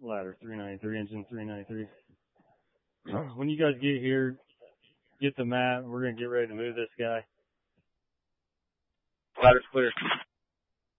Ladder 393, engine 393. When you guys get here, get the map. We're going to get ready to move this guy. Ladder's clear.